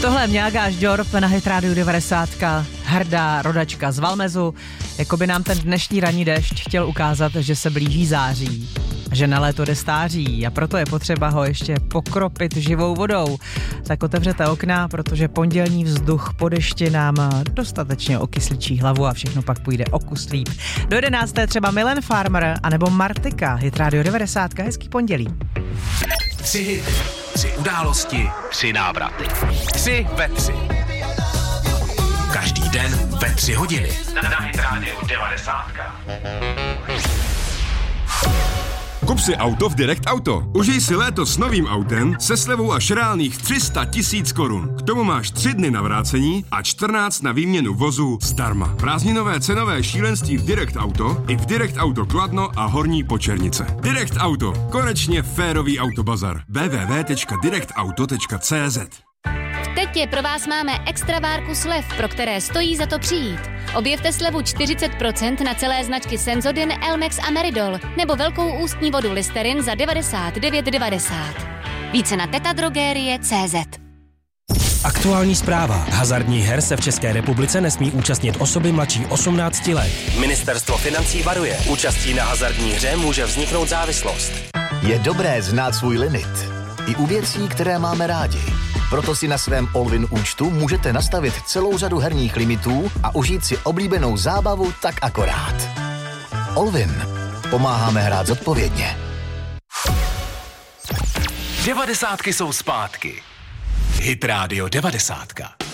Tohle je Mňága Žďorb na Hit Radio 90, hrdá rodačka z Valmezu. Jakoby nám ten dnešní ranní déšť chtěl ukázat, že se blíží září, že na léto jde stáří a proto je potřeba ho ještě pokropit živou vodou. Tak otevřete okna, protože pondělní vzduch po dešti nám dostatečně okysličí hlavu a všechno pak půjde o kus líp. Do 11. třeba Milen Farmer anebo Martika. Hit Radio 90, hezký pondělí. 3 hity, 3 události, 3 návraty. 3 ve 3. Každý den ve 3 hodiny. Na Hit Radio 90. Kup si auto v Direct Auto. Užij si léto s novým autem se slevou až reálných 300 000 korun. K tomu máš 3 dny na vrácení a 14 na výměnu vozu zdarma. Prázdninové cenové šílenství v Direct Auto i v Direct Auto Kladno a Horní Počernice. Direct Auto. Konečně férový autobazar. www.directauto.cz. Teď je pro vás máme extra várku slev, pro které stojí za to přijít. Objevte slevu 40% na celé značky Sensodyne, Elmex a Meridol nebo velkou ústní vodu Listerin za 99,90. Více na tetadrogerie.cz. Aktuální zpráva. Hazardních her se v České republice nesmí účastnit osoby mladší 18 let. Ministerstvo financí varuje. Účastí na hazardní hře může vzniknout závislost. Je dobré znát svůj limit. I u věcí, které máme rádi. Proto si na svém Allwyn účtu můžete nastavit celou řadu herních limitů a užít si oblíbenou zábavu tak akorát. Allwyn. Pomáháme hrát zodpovědně. 90 jsou zpátky. Hit Radio 90.